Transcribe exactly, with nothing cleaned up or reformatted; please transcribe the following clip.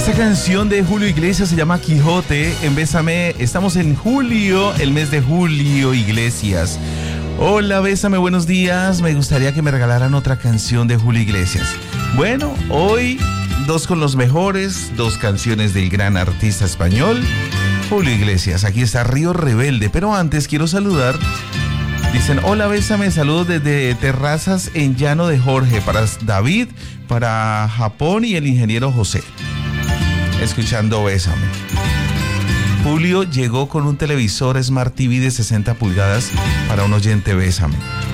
Esta canción de Julio Iglesias se llama Quijote. En Bésame, estamos en julio, el mes de Julio Iglesias. Hola, Bésame, buenos días. Me gustaría que me regalaran otra canción de Julio Iglesias. Bueno, hoy dos con los mejores, dos canciones del gran artista español, Julio Iglesias. Aquí está Río Rebelde, pero antes quiero saludar. Dicen, hola, Bésame, saludos desde Terrazas en Llano de Jorge, para David, para Japón y el ingeniero José. Escuchando Bésame. Julio llegó con un televisor Smart T V de sesenta pulgadas para un oyente Bésame.